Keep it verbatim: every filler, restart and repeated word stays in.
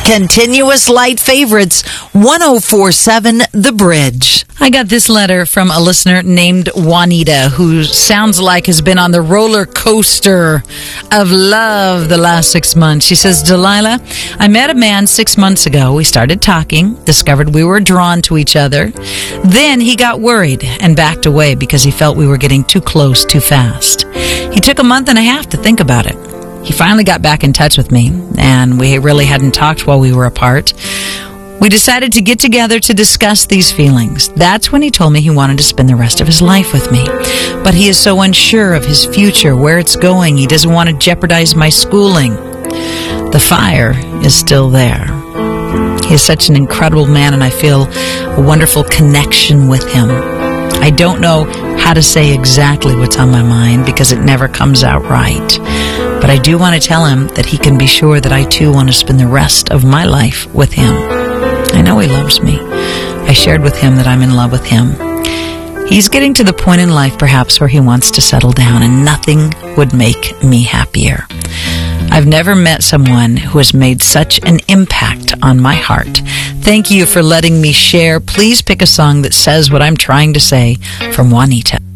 Continuous Light Favorites, one oh four point seven The Bridge. I got this letter from a listener named Juanita, who sounds like has been on the roller coaster of love the last six months. She says, Delilah, I met a man six months ago. We started talking, discovered we were drawn to each other. Then he got worried and backed away because he felt we were getting too close too fast. He took a month and a half to think about it. He finally got back in touch with me, and we really hadn't talked while we were apart. We decided to get together to discuss these feelings. That's when he told me he wanted to spend the rest of his life with me. But he is so unsure of his future, where it's going. He doesn't want to jeopardize my schooling. The fire is still there. He is such an incredible man, and I feel a wonderful connection with him. I don't know how to say exactly what's on my mind because it never comes out right. But I do want to tell him that he can be sure that I too want to spend the rest of my life with him. I know he loves me. I shared with him that I'm in love with him. He's getting to the point in life perhaps where he wants to settle down, and nothing would make me happier. I've never met someone who has made such an impact on my heart. Thank you for letting me share. Please pick a song that says what I'm trying to say, from Juanita.